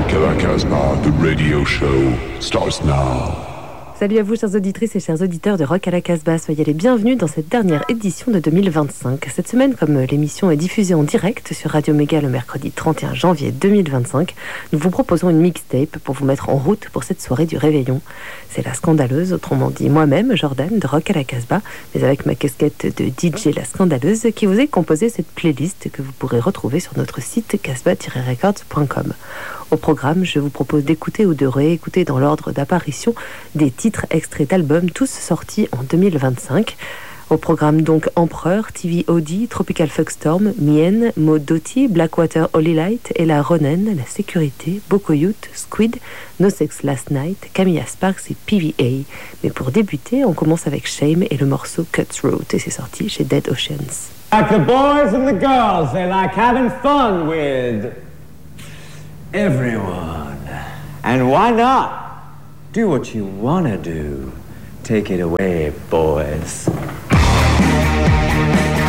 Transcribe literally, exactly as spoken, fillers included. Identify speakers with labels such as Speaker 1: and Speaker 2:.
Speaker 1: Rock à la Casbah, the radio show starts now.
Speaker 2: Salut à vous, chères auditrices et chers auditeurs de Rock à la Casbah. Soyez les bienvenus dans cette dernière édition de deux mille vingt-cinq. Cette semaine, comme l'émission est diffusée en direct sur Radio Méga le mercredi trente et un janvier deux mille vingt-cinq, nous vous proposons une mixtape pour vous mettre en route pour cette soirée du réveillon. C'est la Scandaleuse, autrement dit moi-même, Jordan, de Rock à la Casbah, mais avec ma casquette de D J La Scandaleuse, qui vous ai composé cette playlist que vous pourrez retrouver sur notre site casbah tiret records point com. Au programme, je vous propose d'écouter ou de réécouter dans l'ordre d'apparition des titres extraits d'albums tous sortis en deux mille vingt-cinq. Au programme donc Empereur, T V O D, Tropical Fuckstorm, Mien, Maud Doty, Blackwater Holy Light, Ella Ronen, La Sécurité, Boko Youth, Squid, No Sex Last Night, Camilla Sparks et P V A. Mais pour débuter, on commence avec Shame et le morceau Cutthroat et c'est sorti chez Dead Oceans.
Speaker 3: Like the boys and the girls, they like having fun with everyone. And why not? Do what you wanna do. Take it away, boys.